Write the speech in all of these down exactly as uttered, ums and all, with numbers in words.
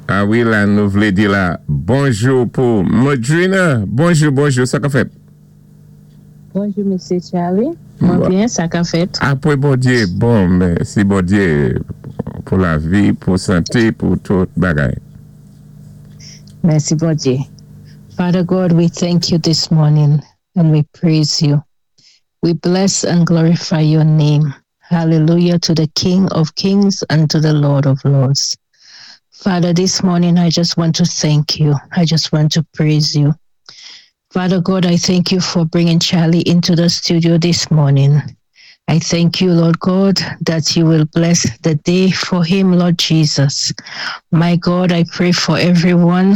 Ah oui, là, nous voulons dire là, bonjour pour Modrina. Bonjour, bonjour, ça qu'a fait? Bonjour, monsieur Charlie. Moi bon. Bien, ça qu'a fait? Après, bon Dieu, bon, merci, bon Dieu, pour la vie, pour la santé, pour tout bagaille. Merci, bon Dieu. Father God, we thank you this morning and we praise you. We bless and glorify your name. Hallelujah to the King of Kings and to the Lord of Lords. Father, this morning I just want to thank you. I just want to praise you. Father God, I thank you for bringing Charlie into the studio this morning. I thank you, Lord God, that you will bless the day for him, Lord Jesus. My God, I pray for everyone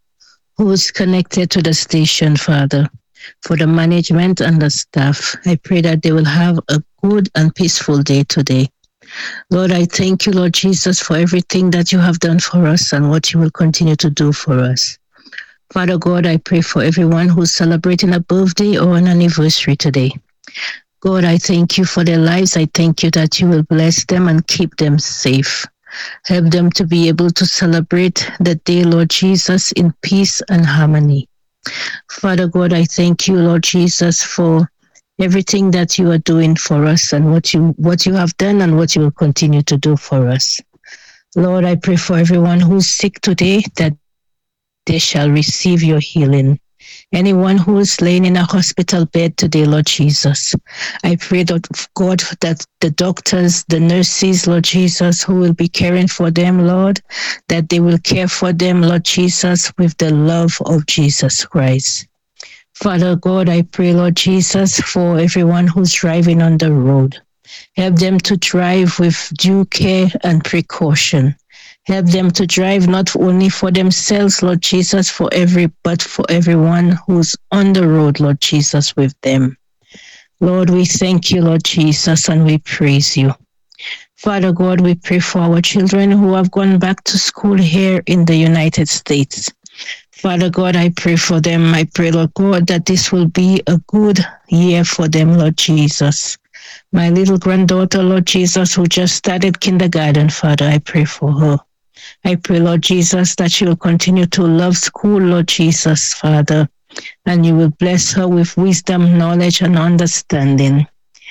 who's connected to the station, Father, for the management and the staff. I pray that they will have a good and peaceful day today. Lord, I thank you, Lord Jesus, for everything that you have done for us and what you will continue to do for us. Father God, I pray for everyone who's celebrating a birthday or an anniversary today. God, I thank you for their lives. I thank you that you will bless them and keep them safe. Help them to be able to celebrate the day, Lord Jesus, in peace and harmony. Father God, I thank you, Lord Jesus, for everything that you are doing for us and what you what you have done and what you will continue to do for us. Lord, I pray for everyone who's sick today that they shall receive your healing. Anyone who is laying in a hospital bed today, Lord Jesus, I pray that God, that the doctors, the nurses, Lord Jesus, who will be caring for them, Lord, that they will care for them, Lord Jesus, with the love of Jesus Christ. Father God, I pray, Lord Jesus, for everyone who's driving on the road. Help them to drive with due care and precaution. Help them to drive not only for themselves, Lord Jesus, for every but for everyone who's on the road, Lord Jesus, with them. Lord, we thank you, Lord Jesus, and we praise you. Father God, we pray for our children who have gone back to school here in the United States. Father God, I pray for them. I pray, Lord God, that this will be a good year for them, Lord Jesus. My little granddaughter, Lord Jesus, who just started kindergarten, Father, I pray for her. I pray, Lord Jesus, that she will continue to love school, Lord Jesus, Father, and you will bless her with wisdom, knowledge, and understanding.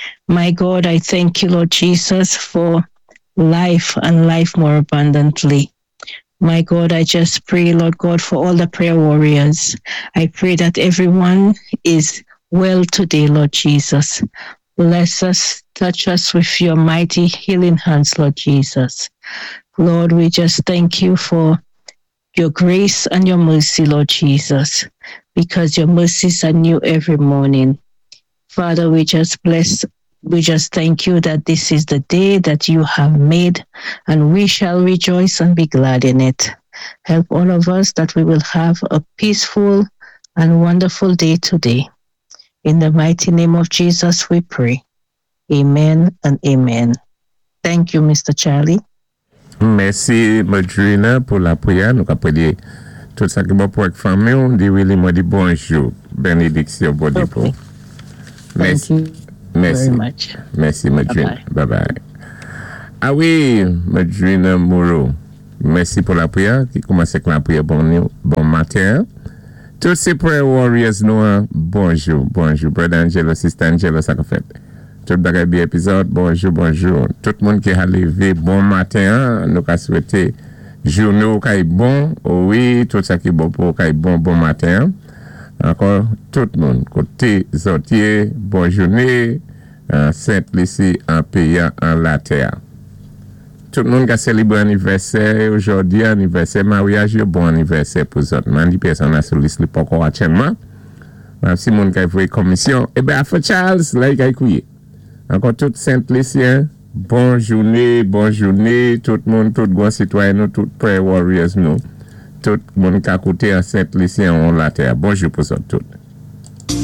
My God, I thank you, Lord Jesus, for life and life more abundantly. My God, I just pray, Lord God, for all the prayer warriors. I pray that everyone is well today, Lord Jesus. Bless us, touch us with your mighty healing hands, Lord Jesus. Lord, we just thank you for your grace and your mercy, Lord Jesus, because your mercies are new every morning. Father, we just bless, we just thank you that this is the day that you have made, and we shall rejoice and be glad in it. Help all of us that we will have a peaceful and wonderful day today. In the mighty name of Jesus, we pray. Amen and amen. Thank you, Mister Charlie. Merci, Modrina, pour la prière. Nous avons dit tout ça qui est bon pour la famille. On dit oui, moi dit bonjour. Bénédiction pour Dieu. Okay. Merci. Thank you Merci. very much. Merci, Modrina. Bye-bye. Bye bye. Ah oui, Modrina Moreau. Merci pour la prière. Qui commence avec la prière bon, bon matin. Tous ces prayer warriors, nous, bonjour, bonjour. Brother Angelo, Sister Angelo, ça qu'a fait. Tout le bagage bien épisode, bonjour, bonjour. Tout le monde qui a levé, bon matin, nous avons souhaité journée qui est bon, oui, tout ça qui est bon pour qui est bon, bon matin. Encore tout le monde, côté Zotier, bonne journée, en Sainte-Lucie, en payant en la terre. Tout le monde qui a célébré anniversaire aujourd'hui, anniversaire mariage, bon anniversaire pour les autres. Les personnes qui sont sur pas encore actuellement. Si mon qui a fait commission, eh bien, à Charles, là, il a écouté. Encore toute Sainte-Lucien, bonne journée, bonne journée, tout le monde, tout grand citoyen, nous, tout prayer warriors, nous, tout le monde qui a écouté en Sainte-Lucien, on la terre. Bonjour pour ça, tout.